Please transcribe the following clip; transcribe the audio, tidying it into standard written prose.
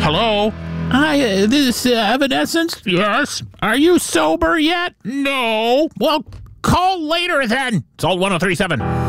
Hello? Hi, this is Evanescence? Yes. Are you sober yet? No. Well, call later then. It's all 1037.